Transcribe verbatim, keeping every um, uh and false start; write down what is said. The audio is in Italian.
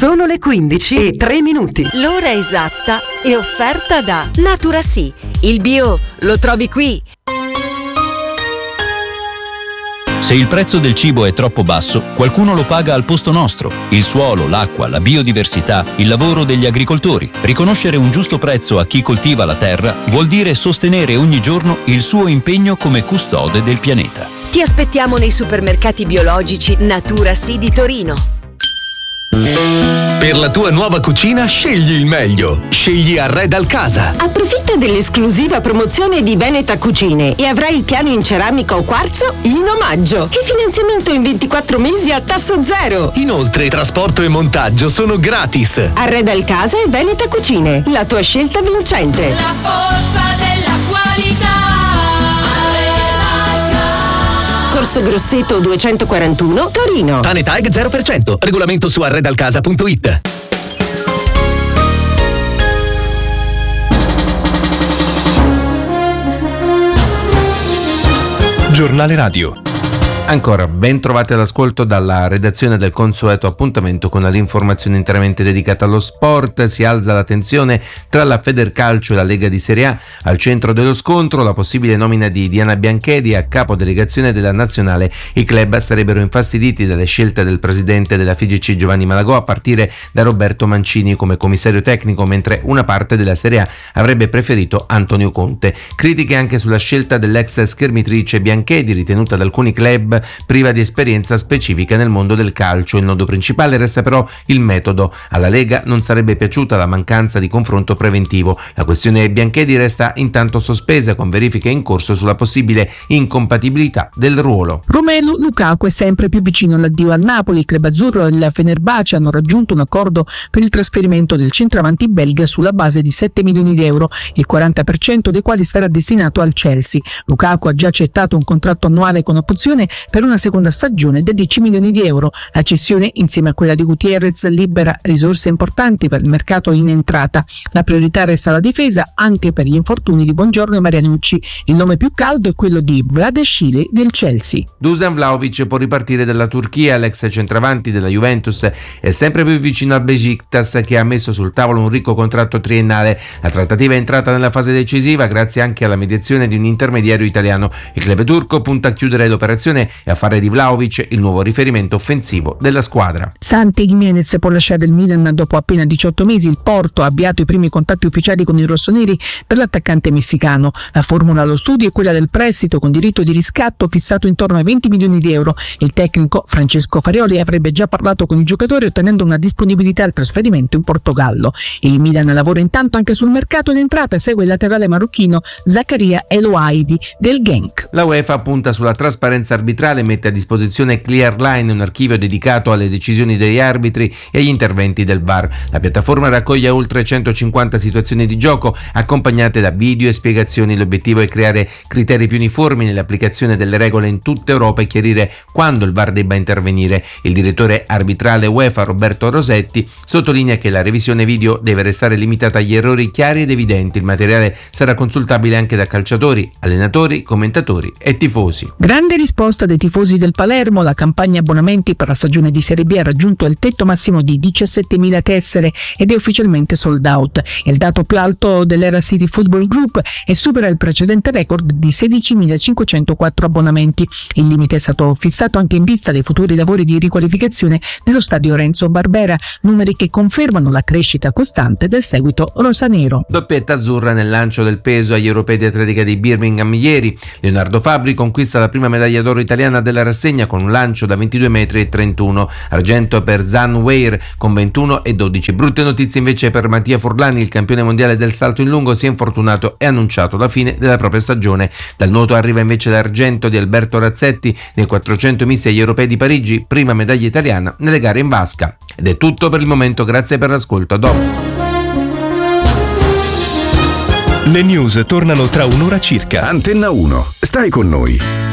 Sono le quindici e tre minuti. L'ora esatta è offerta da Natura Sì. Il bio lo trovi qui. Se il prezzo del cibo è troppo basso, qualcuno lo paga al posto nostro. Il suolo, l'acqua, la biodiversità, il lavoro degli agricoltori. Riconoscere un giusto prezzo a chi coltiva la terra vuol dire sostenere ogni giorno il suo impegno come custode del pianeta. Ti aspettiamo nei supermercati biologici Natura Sì di Torino. Per la tua nuova cucina scegli il meglio. Scegli Arredal Casa. Approfitta dell'esclusiva promozione di Veneta Cucine e avrai il piano in ceramica o quarzo in omaggio e finanziamento in ventiquattro mesi a tasso zero. Inoltre trasporto e montaggio sono gratis. Arredal Casa e Veneta Cucine, la tua scelta vincente. La forza della qualità. Corso Grosseto duecentoquarantuno, Torino. Tanetag zero per cento. Regolamento su arredalcasa punto it. Giornale Radio. Ancora ben trovati all'ascolto dalla redazione del consueto appuntamento con l'informazione interamente dedicata allo sport. Si alza la tensione tra la Federcalcio e la Lega di Serie A. Al centro dello scontro la possibile nomina di Diana Bianchedi a capodelegazione della nazionale. I club sarebbero infastiditi dalle scelte del presidente della F I G C Giovanni Malagò, a partire da Roberto Mancini come commissario tecnico, mentre una parte della Serie A avrebbe preferito Antonio Conte. Critiche anche sulla scelta dell'ex schermitrice Bianchedi, ritenuta da alcuni club priva di esperienza specifica nel mondo del calcio. Il nodo principale resta però il metodo. Alla Lega non sarebbe piaciuta la mancanza di confronto preventivo. La questione Bianchedi resta intanto sospesa, con verifiche in corso sulla possibile incompatibilità del ruolo. Romelu Lukaku è sempre più vicino all'addio al Napoli. Il club azzurro e il Fenerbahce hanno raggiunto un accordo per il trasferimento del centravanti belga sulla base di sette milioni di euro, il quaranta per cento dei quali sarà destinato al Chelsea. Lukaku ha già accettato un contratto annuale con opzione per una seconda stagione da dieci milioni di euro. La cessione, insieme a quella di Gutierrez, libera risorse importanti per il mercato in entrata. La priorità resta la difesa, anche per gli infortuni di Buongiorno e Marianucci. Il nome più caldo è quello di Vlahović del Chelsea. Dusan Vlahović può ripartire dalla Turchia. L'ex centravanti della Juventus è sempre più vicino al Beşiktaş, che ha messo sul tavolo un ricco contratto triennale. La trattativa è entrata nella fase decisiva grazie anche alla mediazione di un intermediario italiano. Il club turco punta a chiudere l'operazione e a fare di Vlahović il nuovo riferimento offensivo della squadra. Santi Giménez può lasciare il Milan dopo appena diciotto mesi. Il Porto ha avviato i primi contatti ufficiali con i rossoneri per l'attaccante messicano. La formula allo studio è quella del prestito con diritto di riscatto fissato intorno ai venti milioni di euro. Il tecnico Francesco Farioli avrebbe già parlato con il giocatore ottenendo una disponibilità al trasferimento in Portogallo. Il Milan lavora intanto anche sul mercato in entrata e segue il laterale marocchino Zakaria El Ouaidi del Genk. La UEFA punta sulla trasparenza arbitrale e mette a disposizione Clearline, un archivio dedicato alle decisioni degli arbitri e agli interventi del V A R. La piattaforma raccoglie oltre centocinquanta situazioni di gioco accompagnate da video e spiegazioni. L'obiettivo è creare criteri più uniformi nell'applicazione delle regole in tutta Europa e chiarire quando il V A R debba intervenire. Il direttore arbitrale UEFA Roberto Rosetti sottolinea che la revisione video deve restare limitata agli errori chiari ed evidenti. Il materiale sarà consultabile anche da calciatori, allenatori, commentatori e tifosi. Grande risposta dei tifosi del Palermo. La campagna abbonamenti per la stagione di Serie B ha raggiunto il tetto massimo di diciassettemila tessere ed è ufficialmente sold out. È il dato più alto dell'Era City Football Group e supera il precedente record di sedicimilacinquecentoquattro abbonamenti. Il limite è stato fissato anche in vista dei futuri lavori di riqualificazione dello stadio Renzo Barbera, numeri che confermano la crescita costante del seguito rosanero. Doppietta azzurra nel lancio del peso agli europei di atletica di Birmingham ieri. Leonardo Fabri conquista la prima medaglia d'oro italiana della rassegna con un lancio da ventidue metri e trentuno, argento per Zan Weir con ventuno e dodici. Brutte notizie invece per Mattia Furlani, il campione mondiale del salto in lungo si è infortunato e ha annunciato la fine della propria stagione. Dal nuoto arriva invece l'argento di Alberto Razzetti nei quattrocento misti agli europei di Parigi, prima medaglia italiana nelle gare in vasca. Ed è tutto per il momento, grazie per l'ascolto, a dopo. Le news tornano tra un'ora circa. Antenna uno, stai con noi.